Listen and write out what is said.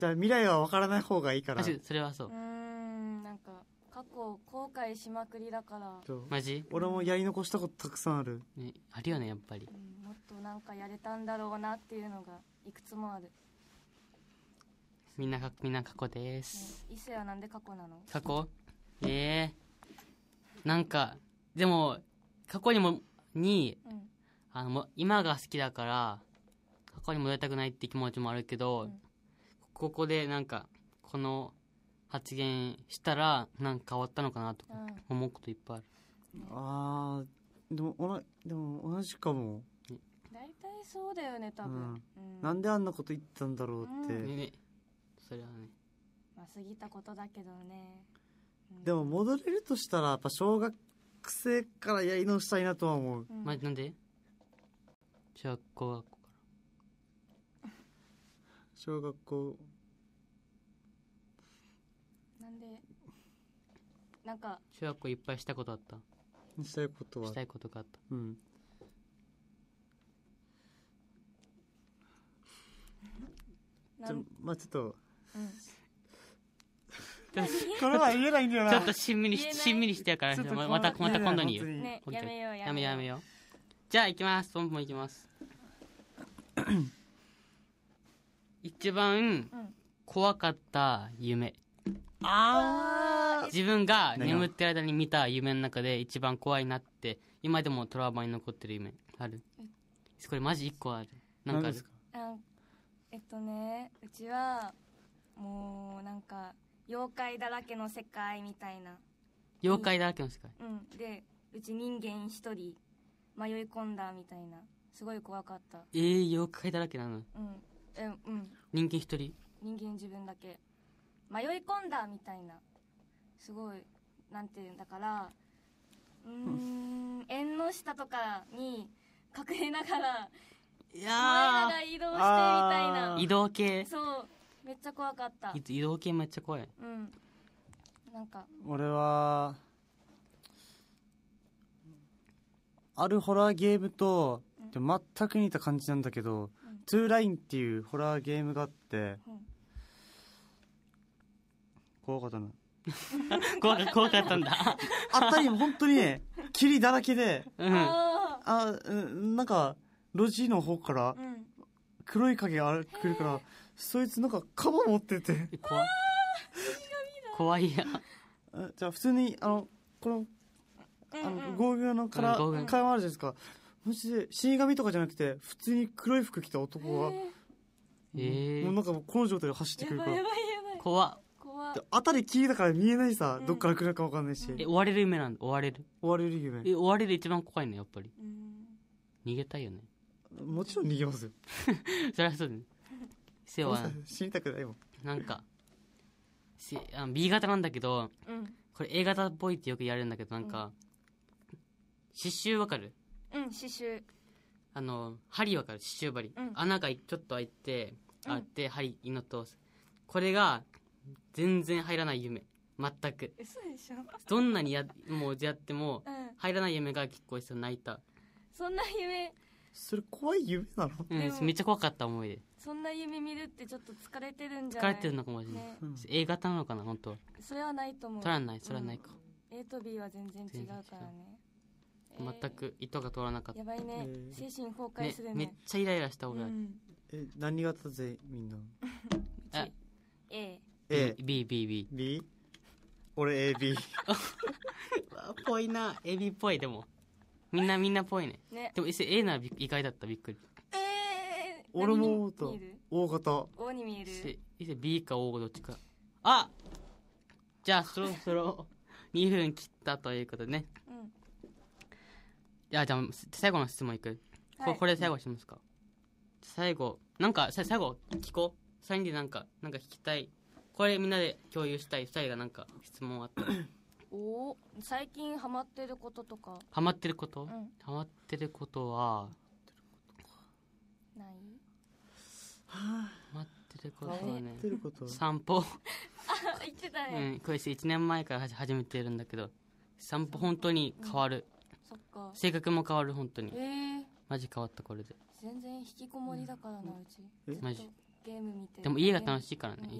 じゃあ未来は分からない方がいいから。 マジそれはそう。 なんか過去後悔しまくりだから、 マジ俺もやり残したことたくさんある。 ね、あるよね、やっぱり。 もっとなんかやれたんだろうなっていうのがいくつもある。 みんな過去です。 伊勢はなんで過去なの？ 過去なんか、でも、過去にも、今が好きだから、過去に戻りたくないって気持ちもあるけど、ここでなんか、この発言したら、なんか変わったのかなとか、思うこといっぱいある。 でも同じかも。 大体そうだよね、多分。 なんであんなこと言ったんだろうって。 ね。それはね。 まあ、過ぎたことだけどね。 でも戻れるとしたら、やっぱ小学生からやり直したいなとは思う。 なんで？小学校から。 小学校。 なんで、なんか。 小学校いっぱいしたことあった？ したいことは？ したいことがあった。 まあちょっと。 これは言えないんだよな。 ちょっとしんみりしてやから、また今度に言う。 ね、やめよう。 じゃあ行きます。ポンポン行きます。一番怖かった夢。自分が眠ってる間に見た夢の中で一番怖いなって、今でもトラウマに残ってる夢ある？これマジ一個ある。なんかある？ うちは、もうなんか、妖怪だらけの世界みたいな。 妖怪だらけの世界？ で、うち人間一人迷い込んだみたいな。すごい怖かった。 妖怪だらけなの？人間一人？ 人間自分だけ。迷い込んだみたいな。すごい、なんていうんだから、縁の下とかに隠れながら、移動してみたいな。 移動系？ そう。めっちゃ怖かった。 移動系めっちゃ怖い。 なんか。 俺は、あるホラーゲームと、全く似た感じなんだけど、トゥーラインっていうホラーゲームがあって、怖かったな。 怖かったんだ。 あったりも本当にね、霧だらけで、なんか、路地の方から、黒い影が来るから、そいつなんかカバ持ってて。 怖いや。 じゃあ普通に、この、ゴーグルの会話あるじゃないですか。マジで、死神とかじゃなくて、普通に黒い服着た男が、もうなんかこの状態で走ってくるから。 やばい。 怖っ。 あたり霧だから見えないさ、どっから来るかわかんないし。 追われる夢なんだ。追われる夢。 追われる一番怖いね、やっぱり。逃げたいよね。 もちろん逃げますよ。 そりゃそうだね。背は死にたくないもん。 なんか、B 型なんだけど、これ A 型っぽいってよく言われるんだけど、なんか、刺繍わかる？ 刺繍。 針わかる？刺繍針。穴がちょっと開いて、あって、針、犬と、これが、全然入らない夢。全く。 嘘でしょ？ どんなにもうやっても、入らない夢が結構泣いた。 そんな夢。 それ怖い夢なの？ めっちゃ怖かった思い出。 そんな夢見るってちょっと疲れてるんじゃない？ 疲れてるのかもしれない。A 型なのかな、本当。 それはないと思う。 それはないか。 A と B は全然違うからね。 全く糸が通らなかった。 やばいね。精神崩壊するね。 めっちゃイライラした俺。 何型ぜ、みんな。 A。 B。 俺 AB。 ぽいな。AB っぽい、でも。みんなぽいね。でも、A なら意外だった、びっくり。 俺もO型。 O に見える。 B か O どっちか。あ！じゃあ、そろそろ2分切ったということでね。じゃあ、最後の質問いく。これ最後しますか。最後聞こう。3人でなんか聞きたい。これみんなで共有したい。2人がなんか質問あった。 最近ハマってることとか。 ハマってること？ハマってることは、 ない？ ハマってることはね、散歩。 言ってたね。 これ1年前から始めてるんだけど、散歩本当に変わる。 そっか。 性格も変わる、本当に。 マジ変わった、これで。 全然引きこもりだからな、うち。 マジ。 ゲーム見てでも家が楽しいからね